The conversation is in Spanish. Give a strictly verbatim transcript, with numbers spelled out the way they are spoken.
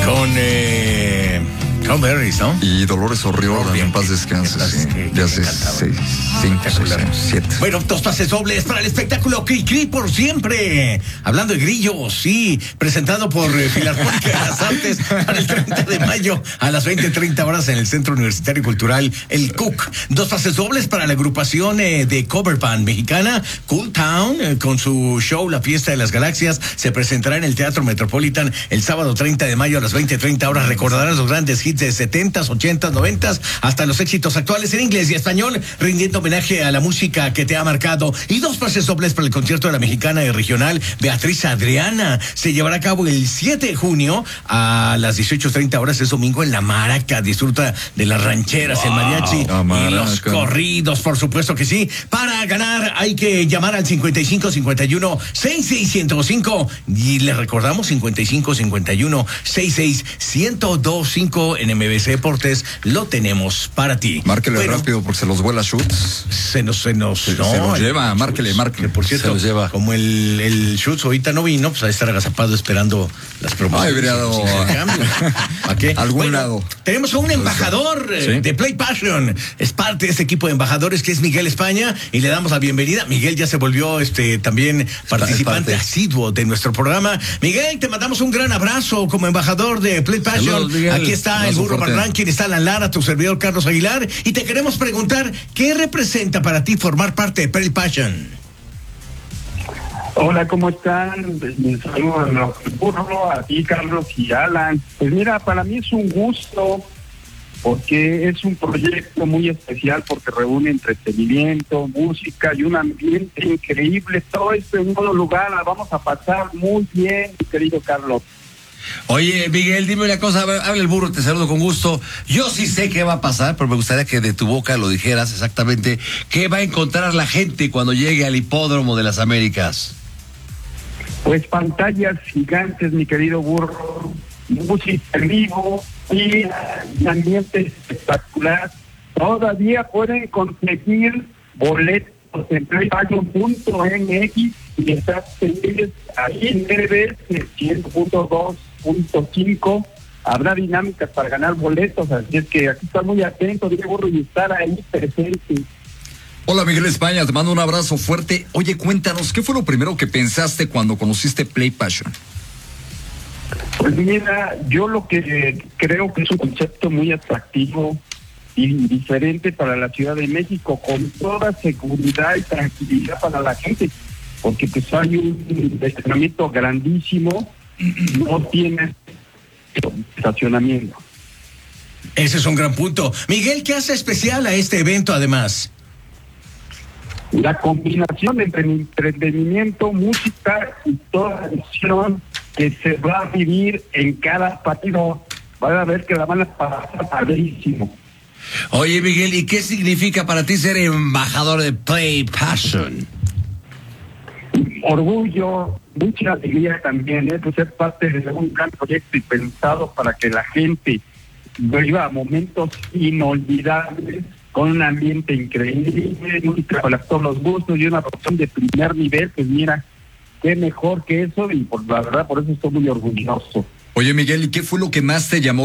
con eh, Cranberries, ¿no? Y Dolores O'Riordan, en paz descanse, sí. Ya hace seis, cinco, seis años, siete. Bueno, dos pases dobles para el espectáculo Cri Cri por siempre. Hablando de grillos, sí, presentado por eh, Filarmónica de las Artes para el treinta de mayo a las veinte treinta horas en el Centro Universitario Cultural El Cook. Dos pases dobles para la agrupación eh, de cover band mexicana Cool Town, eh, con su show La Fiesta de las Galaxias. Se presentará en el Teatro Metropolitan el sábado treinta de mayo a las veinte treinta horas. Recordarán los grandes hits de setentas, ochentas, noventas, hasta los éxitos actuales en inglés y español, rindiendo homenaje a la música que te ha marcado. Y dos pases dobles para el concierto de la mexicana y regional Beatriz Adriana. Se llevará a cabo el siete de junio a las dieciocho treinta horas, es domingo, en La Maraca. Disfruta de las rancheras, wow, el mariachi y los corridos, por supuesto que sí. Para ganar hay que llamar al cincuenta y cinco cincuenta y uno sesenta y seis ciento cinco y le recordamos cincuenta y cinco cincuenta y uno sesenta y seis ciento veinticinco. En M B C Deportes lo tenemos para ti. Márquele bueno, rápido porque se los vuela Schutz. Se nos, se nos, se, no, se los lleva, márquele, márquele. Por cierto, se los lleva. Como el, el Schutz ahorita no vino, pues a estar agazapado esperando las promociones. Ay, dado ¿A qué? Algún bueno, lado. Tenemos a un embajador ¿sí? de Play Passion. Es parte de este equipo de embajadores que es Miguel España y le damos la bienvenida. Miguel ya se volvió este también participante asiduo de nuestro programa. Miguel, te mandamos un gran abrazo como embajador de Play Passion. Saludos, Aquí está el burro Barranquín, está la Lara, tu servidor Carlos Aguilar, y te queremos preguntar, ¿qué representa para ti formar parte de Play Passion? Hola, ¿cómo están? Un saludo a burro, a ti, Carlos y Alan. Pues mira, para mí es un gusto porque es un proyecto muy especial porque reúne entretenimiento, música y un ambiente increíble. Todo esto en un solo lugar, la vamos a pasar muy bien, mi querido Carlos. Oye, Miguel, dime una cosa, habla el burro, te saludo con gusto. Yo sí sé qué va a pasar, pero me gustaría que de tu boca lo dijeras exactamente. ¿Qué va a encontrar la gente cuando llegue al Hipódromo de las Américas? Pues pantallas gigantes, mi querido burro, música en vivo y un ambiente espectacular. Todavía pueden conseguir boletos en play passion punto m x y están ahí en R B S cien punto dos punto cinco. Habrá dinámicas para ganar boletos, así es que aquí está muy atento, Diego, y estar ahí presente. Hola, Miguel España, te mando un abrazo fuerte. Oye, cuéntanos, ¿qué fue lo primero que pensaste cuando conociste Play Passion? Pues mira, yo lo que creo que es un concepto muy atractivo y diferente para la Ciudad de México, con toda seguridad y tranquilidad para la gente, porque pues hay un estacionamiento grandísimo, no tiene estacionamiento. Ese es un gran punto. Miguel, ¿qué hace especial a este evento además? La combinación de entretenimiento, música y toda la acción que se va a vivir en cada partido. Van a ver que la van a pasar padrísimo. Oye, Miguel, ¿y qué significa para ti ser embajador de Play Passion? Orgullo, mucha alegría también, ¿eh? Pues ser parte de un gran proyecto y pensado para que la gente viva momentos inolvidables con un ambiente increíble, música para todos los gustos y una producción de primer nivel. Pues mira, qué mejor que eso, y por la verdad por eso estoy muy orgulloso. Oye, Miguel, ¿y qué fue lo que más te llamó